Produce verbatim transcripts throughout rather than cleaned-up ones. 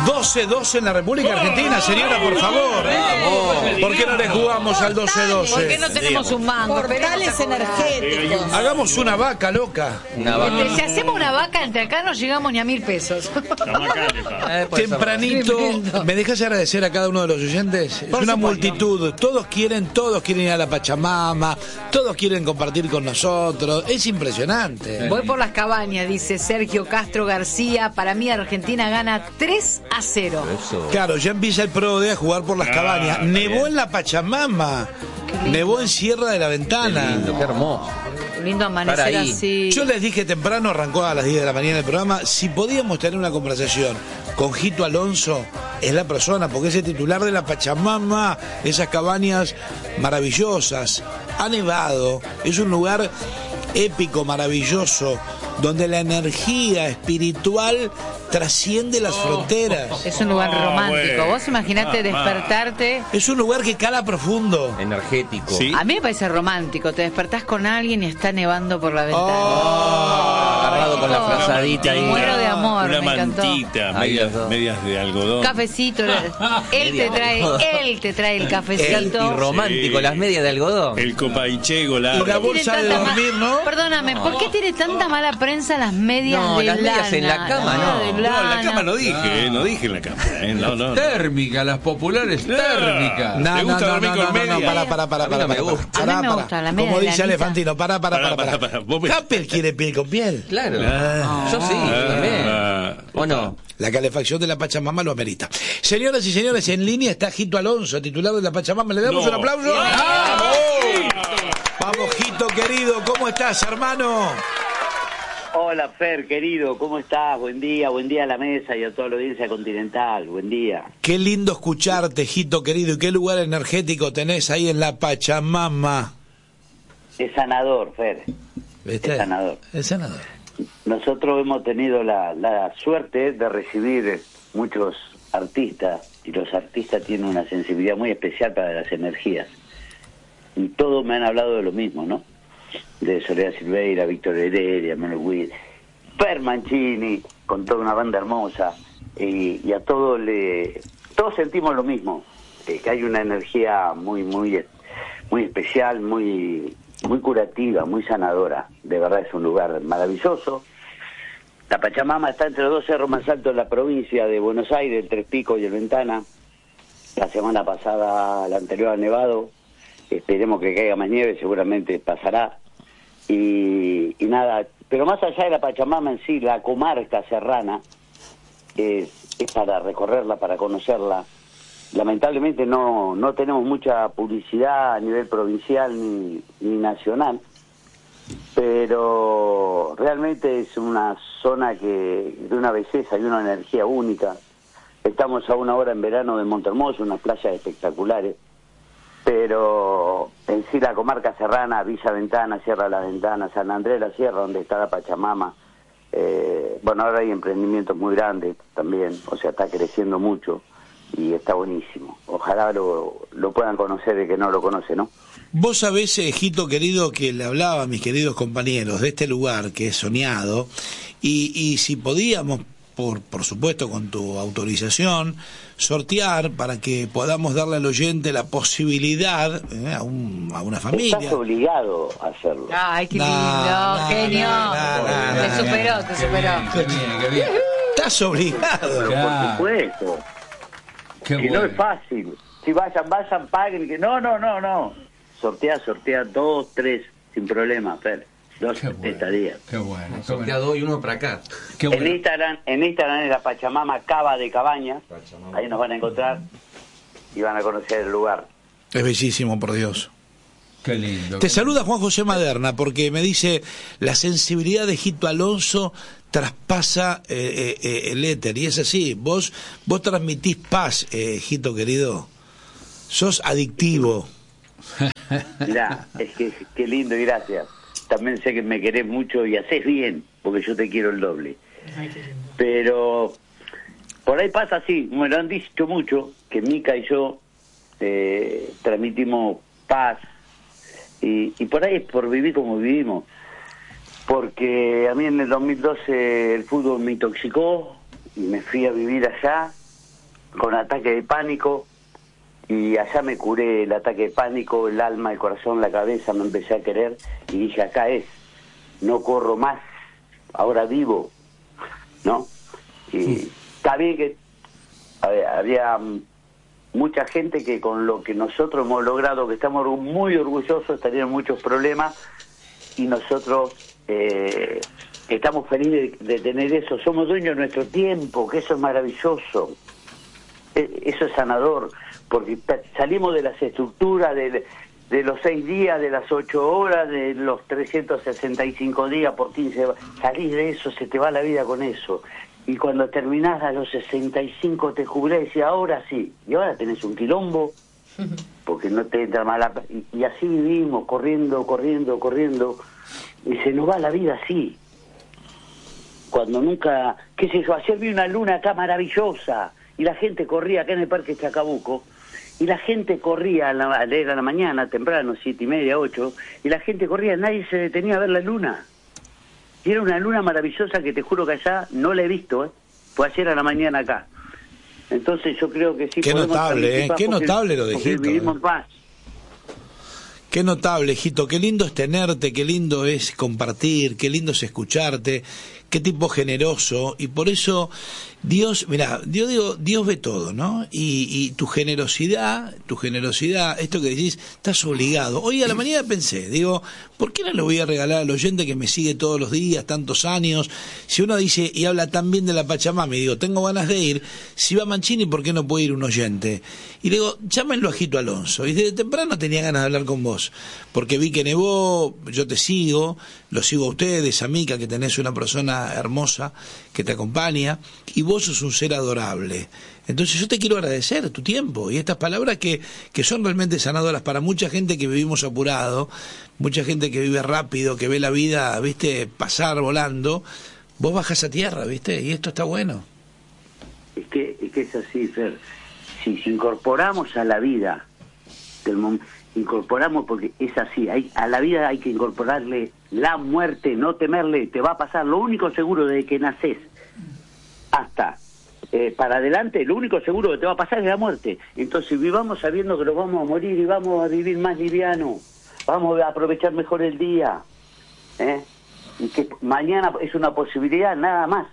doce doce en la República Argentina, señora, por favor. Vamos. ¿Por qué no le jugamos al doce doce? ¿Por qué no tenemos un mango? Portales energéticos. Hagamos una vaca, loca. Una vaca. Si hacemos una vaca entre acá no llegamos ni a mil pesos. Eh, puede ser. Tempranito, Tremendo. ¿me dejas agradecer a cada uno de los oyentes? Es una multitud, todos quieren, todos quieren ir a la Pachamama, todos quieren compartir con nosotros, es impresionante. Voy por las cabañas, dice Sergio Castro García. Para mí Argentina gana tres a cero. Eso. Claro, ya empieza el PRODE a jugar por las cabañas. Nevó en la Pachamama, nevó en Sierra de la Qué Ventana. lindo, qué hermoso. Lindo amanecer Para ahí. así. Yo les dije temprano, arrancó a las diez de la mañana el programa, si podíamos tener una conversación con Jito Alonso, es la persona, porque es el titular de la Pachamama, esas cabañas maravillosas, ha nevado, es un lugar épico, maravilloso, donde la energía espiritual trasciende las fronteras. Es un lugar Ah, romántico. bueno. Vos imaginate Ah, despertarte. Es un lugar que cala profundo. Energético. Sí. A mí me parece romántico. Te despertás con alguien y está nevando por la ventana. Agarrado con la frazadita ahí. Muero de amor, Una me encantó. mantita, Ahí medias, los dos. medias de algodón. Cafecito. Él te trae, él te trae el El, cafecito. y romántico, Sí. las medias de algodón. El copaichego, Y la la... bolsa de Tiene tanta dormir, ma- ¿no? Perdóname, ¿por qué tiene tanta mala prensa las medias No, de las medias lana? en la cama, Las medias no. de No, en la lana. cama no dije, eh, no dije en la cama. Eh, no, no, no. Térmica, las populares térmicas. No, ¿Te no, gusta no, dormir no, con no, no, media? para, para, para, A mí para, no me para, gusta. para, A mí me para. gusta la media Como de dice lanita. Elefantino, para, para, Pará, para, pará, para. pará, vos me- Capel quiere piel con piel. Claro. Ah. Yo sí, Ah. también. ¿O no? La calefacción de la Pachamama lo amerita. Señoras y señores, en línea está Jito Alonso, titular de la Pachamama. ¿Le damos No. un aplauso? ¡Vamos! Vamos, Jito, querido, ¿cómo estás, hermano? Hola Fer, querido, ¿cómo estás? Buen día, buen día a la mesa y a toda la audiencia continental, buen día. Qué lindo escucharte, Jito, querido. ¿Y qué lugar energético tenés ahí en la Pachamama? Es sanador, Fer, ¿Viste? es sanador. Es sanador. Nosotros hemos tenido la, la suerte de recibir muchos artistas y los artistas tienen una sensibilidad muy especial para las energías. Y todos me han hablado de lo mismo, ¿no? De Soledad Silveira, Víctor Heredia, Manuel Witt, Per Mancini, con toda una banda hermosa, y, y a todos le, todos sentimos lo mismo, eh, que hay una energía muy, muy, muy especial, muy, muy curativa, muy sanadora. De verdad es un lugar maravilloso. La Pachamama está entre los dos cerros más altos de la provincia de Buenos Aires, el Tres Picos y el Ventana. La semana pasada, la anterior ha nevado. Esperemos que caiga más nieve, seguramente pasará. Y, y nada, pero más allá de la Pachamama en sí, la comarca serrana es, es para recorrerla, para conocerla. Lamentablemente no, no tenemos mucha publicidad a nivel provincial ni, ni nacional, pero realmente es una zona que de una belleza y una energía única. Estamos a una hora en verano de Montehermoso, unas playas espectaculares, pero en sí la comarca serrana, Villa Ventana, Sierra de la Ventana, San Andrés de la Sierra, donde está la Pachamama, eh, bueno, ahora hay emprendimientos muy grandes también, o sea, está creciendo mucho y está buenísimo. Ojalá lo, lo puedan conocer de que no lo conoce, ¿no? Vos sabés, eh, Jito, querido, que le hablaba a mis queridos compañeros de este lugar que es soñado, y, y si podíamos, por, por supuesto con tu autorización, sortear para que podamos darle al oyente la posibilidad eh, a, un, a una familia. Estás obligado a hacerlo. Ay, qué No, lindo, no, genio. no, no, no, Te no, superó, te Qué superó. bien, qué bien, qué bien. Estás obligado. Pero Claro. por supuesto, Qué que no bueno. es fácil. Si vayan, vayan, paguen, que no, no, no, no. Sortea, sortea dos, tres, sin problema, Fer. Dos Qué bueno. estadías. Qué bueno. Qué Ya bueno. doy uno para acá. Qué En bueno. Instagram, en Instagram es la Pachamama Cava de Cabañas. Ahí nos van a encontrar y van a conocer el lugar. Es bellísimo, por Dios. Qué lindo. Te qué saluda Juan José Maderna porque me dice la sensibilidad de Jito Alonso traspasa eh, eh, el éter, y es así. Vos vos transmitís paz, eh, Jito querido. Sos adictivo. Mirá, es que qué lindo y gracias. También sé que me querés mucho y haces bien, porque yo te quiero el doble. Pero por ahí pasa así, me lo han dicho mucho, que Mica y yo eh, transmitimos paz, y, y por ahí es por vivir como vivimos. Porque a mí en el dos mil doce el fútbol me intoxicó y me fui a vivir allá con ataque de pánico, y allá me curé el ataque de pánico, el alma, el corazón, la cabeza, me empecé a querer y dije, acá es, no corro más, ahora vivo, ¿no? Y sí. Está bien que había, había mucha gente que con lo que nosotros hemos logrado, que estamos muy orgullosos, tenían muchos problemas, y nosotros eh, estamos felices de, de tener eso, somos dueños de nuestro tiempo, que eso es maravilloso, e, eso es sanador, porque salimos de las estructuras de, de los seis días, de las ocho horas, de los trescientos sesenta y cinco días por quince, salís de eso, se te va la vida con eso, y cuando terminás a los sesenta y cinco te jubilás y decís, ahora sí, y ahora tenés un quilombo, porque no te entra mala, y, y así vivimos, corriendo, corriendo, corriendo, y se nos va la vida así, cuando nunca, qué sé yo, ayer vi una luna acá maravillosa, y la gente corría acá en el Parque Chacabuco, y la gente corría a la, era la mañana, temprano, siete y media, ocho, y la gente corría, nadie se detenía a ver la luna. Y era una luna maravillosa que te juro que allá no la he visto, ¿eh? Fue ayer a la mañana acá. Entonces yo creo que sí. Qué notable, ¿eh? Qué porque, notable lo de Hito. Vivimos ¿eh? en paz. Qué notable, Hito, qué lindo es tenerte, qué lindo es compartir, qué lindo es escucharte, qué tipo generoso, y por eso Dios, mira, yo digo, Dios ve todo, ¿no? Y, y tu generosidad, tu generosidad, esto que decís, estás obligado. Hoy a la mañana pensé, digo, ¿por qué no le voy a regalar al oyente que me sigue todos los días, tantos años? Si uno dice y habla tan bien de la Pachamama, y digo, tengo ganas de ir, si va Mancini, ¿por qué no puede ir un oyente? Y le digo, llámenlo a Hito Alonso. Y desde temprano tenía ganas de hablar con vos, porque vi que nevó, yo te sigo, lo sigo a ustedes, a Mica, que tenés una persona hermosa que te acompaña, y vos sos un ser adorable. Entonces yo te quiero agradecer tu tiempo y estas palabras que, que son realmente sanadoras para mucha gente que vivimos apurado, mucha gente que vive rápido, que ve la vida, viste, pasar volando. Vos bajás a tierra, viste, y esto está bueno. Es que es, que es así, Fer. Si, si incorporamos a la vida del momento, incorporamos, porque es así, hay, a la vida hay que incorporarle la muerte, no temerle, te va a pasar. Lo único seguro desde que nacés hasta eh, para adelante, lo único seguro que te va a pasar es la muerte. Entonces vivamos sabiendo que nos vamos a morir y vamos a vivir más liviano, vamos a aprovechar mejor el día, ¿eh? Y que mañana es una posibilidad nada más.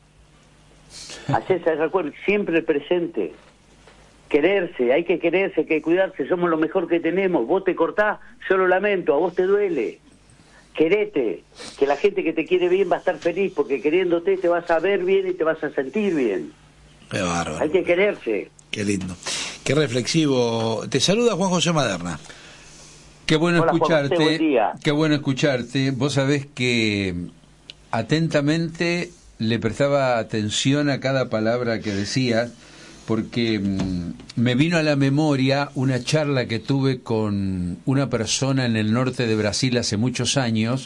Hacerse recuerdo siempre el presente. Quererse, hay que quererse, hay que cuidarse, somos lo mejor que tenemos. Vos te cortás, yo lo lamento, a vos te duele. Querete, que la gente que te quiere bien va a estar feliz, porque queriéndote te vas a ver bien y te vas a sentir bien. Qué bárbaro. Hay que quererse. Qué lindo. Qué reflexivo. Te saluda Juan José Maderna. Qué bueno Hola, escucharte. Juan José, buen día. Qué bueno escucharte. Vos sabés que atentamente le prestaba atención a cada palabra que decías, porque mmm, me vino a la memoria una charla que tuve con una persona en el norte de Brasil hace muchos años,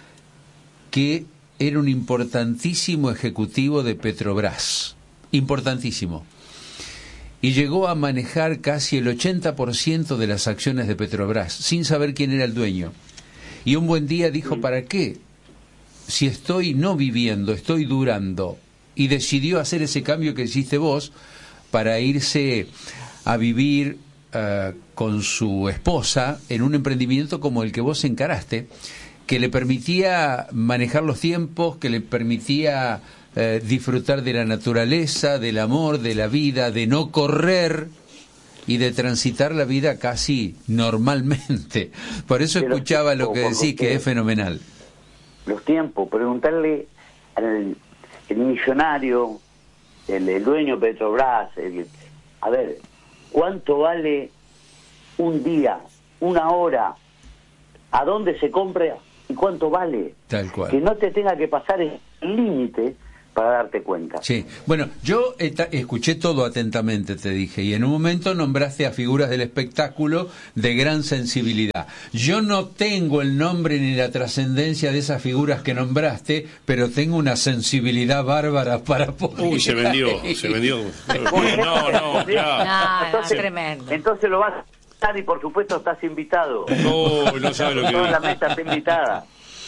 que era un importantísimo ejecutivo de Petrobras, importantísimo, y llegó a manejar casi el ochenta por ciento de las acciones de Petrobras, sin saber quién era el dueño. Y un buen día dijo, ¿para qué? Si estoy no viviendo, estoy durando. Y decidió hacer ese cambio que hiciste vos, para irse a vivir uh, con su esposa en un emprendimiento como el que vos encaraste, que le permitía manejar los tiempos, que le permitía uh, disfrutar de la naturaleza, del amor, de la vida, de no correr y de transitar la vida casi normalmente. Por eso Pero escuchaba tiempo, lo que decís, que es fenomenal. Los tiempos, preguntarle al el millonario, El, el dueño de Petrobras, el, a ver, ¿cuánto vale un día, una hora? ¿A dónde se compra y cuánto vale? Tal cual. Que no te tenga que pasar el límite para darte cuenta. Sí, bueno, yo eta- escuché todo atentamente, te dije, y en un momento nombraste a figuras del espectáculo de gran sensibilidad. Yo no tengo el nombre ni la trascendencia de esas figuras que nombraste, pero tengo una sensibilidad bárbara para poder... Uy, se vendió, se vendió. No, no, ya. No, no, Entonces, tremendo. entonces lo vas a estar y por supuesto estás invitado. No, no sabe lo que Toda la dice. mesa está invitada.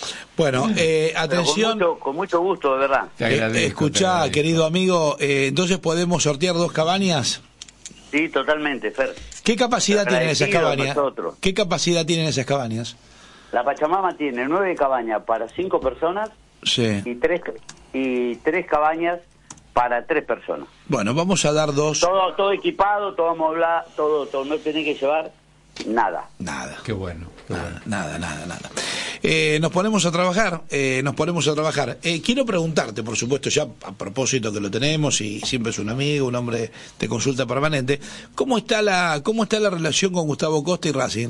Bueno, eh, atención. Con mucho, con mucho gusto, de verdad. Te agradezco, Eh, escuchá, te agradezco. querido amigo, eh, entonces podemos sortear dos cabañas. Sí, totalmente, Fer. ¿Qué capacidad tienen esas Agradecido a cabañas? nosotros. ¿Qué capacidad tienen esas cabañas? La Pachamama tiene nueve cabañas para cinco personas Sí. y tres y tres cabañas para tres personas. Bueno, vamos a dar dos. Todo todo equipado, todo amoblado, todo, todo. No tenés que llevar nada. Nada. Qué bueno. Qué bueno. Nada, nada, nada, nada. Eh, nos ponemos a trabajar, eh, nos ponemos a trabajar. Eh, quiero preguntarte, por supuesto, ya a propósito que lo tenemos y siempre es un amigo, un hombre de consulta permanente, ¿cómo está la, cómo está la relación con Gustavo Costa y Racing?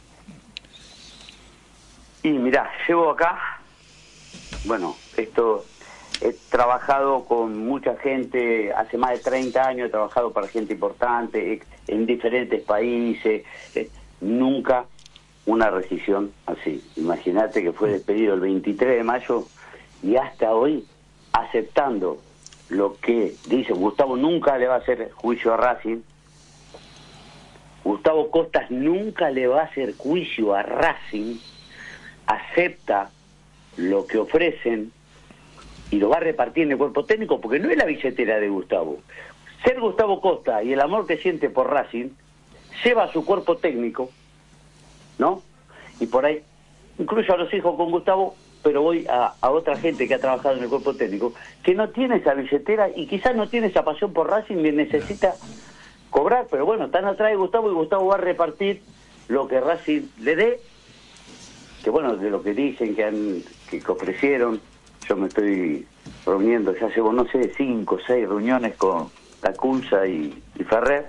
Y mirá, llevo acá, bueno, esto, he trabajado con mucha gente, hace más de treinta años he trabajado para gente importante, en diferentes países, eh, nunca una rescisión así. Imagínate que fue despedido el veintitrés de mayo y hasta hoy aceptando lo que dice Gustavo, nunca le va a hacer juicio a Racing. Gustavo Costas nunca le va a hacer juicio a Racing, acepta lo que ofrecen y lo va a repartir en el cuerpo técnico, porque no es la billetera de Gustavo. Ser Gustavo Costa y el amor que siente por Racing lleva a su cuerpo técnico, ¿no? Y por ahí, incluso a los hijos con Gustavo, pero voy a, a otra gente que ha trabajado en el cuerpo técnico, que no tiene esa billetera y quizás no tiene esa pasión por Racing y necesita cobrar, pero bueno, están atrás de Gustavo y Gustavo va a repartir lo que Racing le dé, que bueno, de lo que dicen, que han que ofrecieron, yo me estoy reuniendo, ya llevo, no sé, cinco o seis reuniones con Tacunza y, y Ferrer,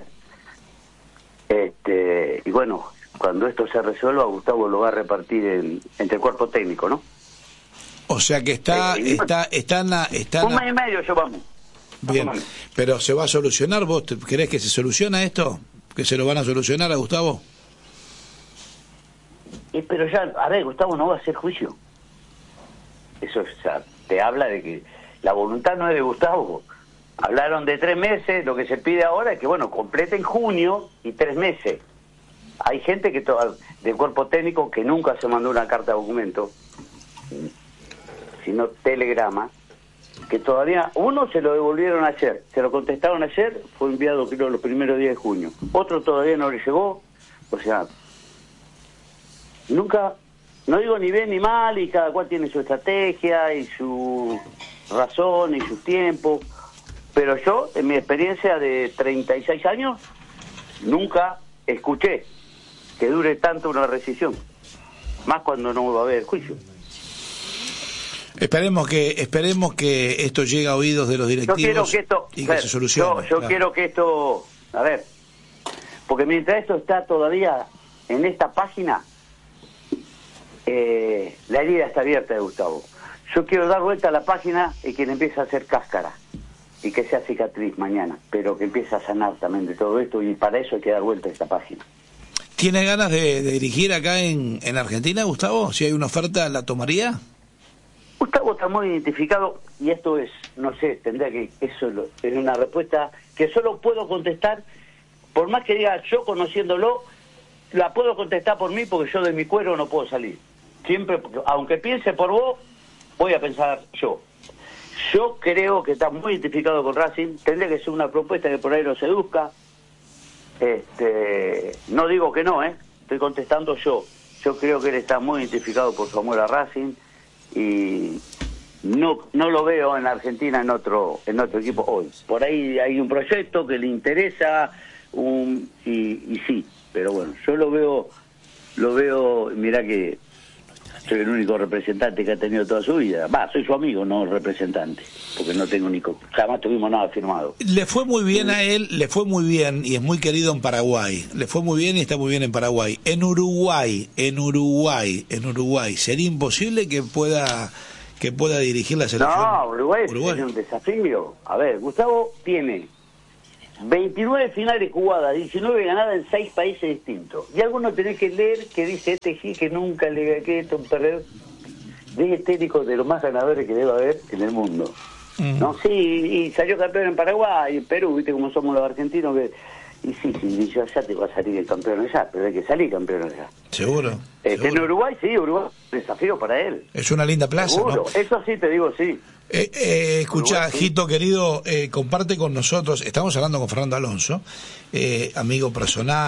este y bueno, cuando esto se resuelva, Gustavo lo va a repartir en, entre el cuerpo técnico, ¿no? O sea que está, Eh, está, están, a- están Un a- mes y medio llevamos. bien, Más o menos. pero se va a solucionar. ¿Vos te- creés que se soluciona esto? ¿Que se lo van a solucionar a Gustavo? Eh, pero ya, a ver, Gustavo no va a hacer juicio. Eso ya te habla de que la voluntad no es de Gustavo. Hablaron de tres meses, lo que se pide ahora es que, bueno, completen junio y tres meses. Hay gente que to- del cuerpo técnico que nunca se mandó una carta de documento, sino telegrama, que todavía, uno se lo devolvieron ayer, se lo contestaron ayer, fue enviado creo los primeros días de junio. Otro todavía no le llegó, o sea, nunca, no digo ni bien ni mal, y cada cual tiene su estrategia y su razón y sus tiempos, pero yo, en mi experiencia de treinta y seis años, nunca escuché que dure tanto una rescisión, más cuando no va a haber juicio. Esperemos que esperemos que esto llegue a oídos de los Yo quiero directivos que esto, y que Fer, se solucione. yo, yo claro. quiero que esto, a ver, porque mientras esto está todavía en esta página, eh, la herida está abierta de Gustavo. Yo quiero dar vuelta a la página y que le empiece a hacer cáscara y que sea cicatriz mañana, pero que empiece a sanar también de todo esto, y para eso hay que dar vuelta a esta página. ¿Tiene ganas de, de dirigir acá en, en Argentina, Gustavo? Si hay una oferta, ¿la tomaría? Gustavo está muy identificado, y esto es, no sé, tendría que, eso lo- es una respuesta que solo puedo contestar, por más que diga yo conociéndolo, la puedo contestar por mí, porque yo de mi cuero no puedo salir. Siempre, porque aunque piense por vos, voy a pensar yo. Yo creo que está muy identificado con Racing, tendría que ser una propuesta que por ahí lo seduzca. Este, no digo que no, ¿eh? Estoy contestando yo. Yo creo que él está muy identificado por su amor a Racing, y no no lo veo en la Argentina en otro en otro equipo hoy. Por ahí hay un proyecto que le interesa, un, y, y sí, pero bueno, yo lo veo, lo veo, mirá que soy el único representante que ha tenido toda su vida. Va, soy su amigo, no representante, porque no tengo ni co- jamás tuvimos nada firmado. Le fue muy bien a él, le fue muy bien y es muy querido en Paraguay. Le fue muy bien y está muy bien en Paraguay. En Uruguay, en Uruguay, en Uruguay, ¿sería imposible que pueda que pueda dirigir la selección? No, Uruguay, Uruguay. es un desafío. A ver, Gustavo tiene veintinueve finales jugadas, diecinueve ganadas en seis países distintos. Y algunos tenés que leer que dice este G que nunca le que esto un perdedor. Es técnico de los más ganadores que debe haber en el mundo. Mm. No, sí, y salió campeón en Paraguay, en Perú, viste como somos los argentinos, que Y sí, sí, yo ya te va a salir el campeón allá, pero hay que salir campeón allá. Seguro. Este, seguro. en Uruguay sí, Uruguay es un desafío para él. Es una linda plaza, Seguro, ¿no? eso sí te digo, sí. Eh, eh, escucha, Uruguay, sí. Jito querido, eh, comparte con nosotros, estamos hablando con Fernando Alonso, eh, amigo personal.